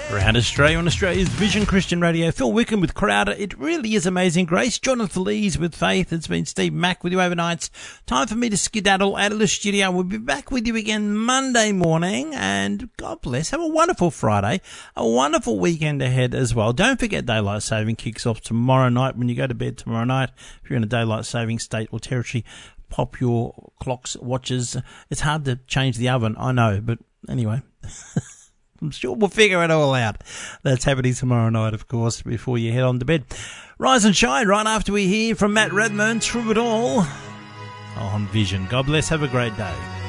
Around Australia on Australia's Vision Christian Radio. Phil Wickham with Crowder. It really is amazing grace. Jonathan Lees with Faith. It's been Steve Mack with you overnights. Time for me to skedaddle out of the studio. We'll be back with you again Monday morning. And God bless. Have a wonderful Friday. A wonderful weekend ahead as well. Don't forget Daylight Saving kicks off tomorrow night when you go to bed tomorrow night. If you're in a Daylight Saving state or territory, pop your clocks, watches. It's hard to change the oven, I know. But anyway... I'm sure we'll figure it all out. That's happening tomorrow night, of course, before you head on to bed. Rise and shine right after we hear from Matt Redman, Through It All, on Vision. God bless. Have a great day.